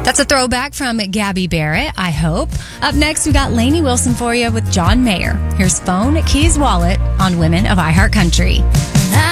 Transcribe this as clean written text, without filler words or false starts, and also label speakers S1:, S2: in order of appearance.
S1: That's a throwback from Gabby Barrett, I hope. Up next, we got Lainey Wilson for you with John Mayer. Here's Phone, Keys, Wallet on Women of iHeartCountry.